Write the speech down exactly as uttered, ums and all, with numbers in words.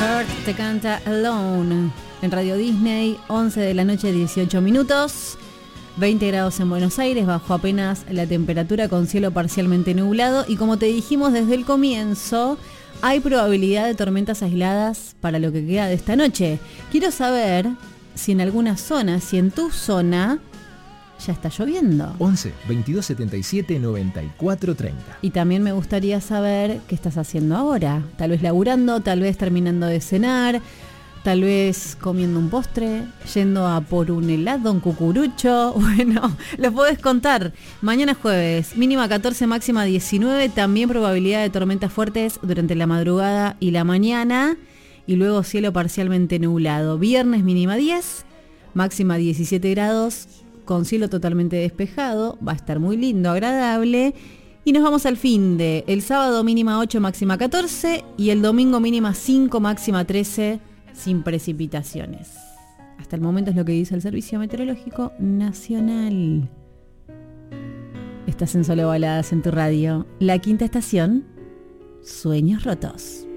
Heart te canta Alone en Radio Disney, once de la noche, dieciocho minutos, veinte grados en Buenos Aires, bajo apenas la temperatura con cielo parcialmente nublado y como te dijimos desde el comienzo, hay probabilidad de tormentas aisladas para lo que queda de esta noche. Quiero saber si en alguna zona, si en tu zona ya está lloviendo. once, veintidós, setenta y siete, noventa y cuatro, treinta. Y también me gustaría saber qué estás haciendo ahora. Tal vez laburando, tal vez terminando de cenar, tal vez comiendo un postre, yendo a por un helado, un cucurucho. Bueno, lo podés contar. Mañana jueves, mínima catorce, máxima diecinueve. También probabilidad de tormentas fuertes durante la madrugada y la mañana. Y luego cielo parcialmente nublado. Viernes mínima diez, máxima diecisiete grados. Con cielo totalmente despejado, va a estar muy lindo, agradable. Y nos vamos al fin de el sábado mínima ocho, máxima catorce y el domingo mínima cinco, máxima trece, sin precipitaciones. Hasta el momento es lo que dice el Servicio Meteorológico Nacional. Estás en Solo Baladas en tu radio. La quinta estación, Sueños Rotos.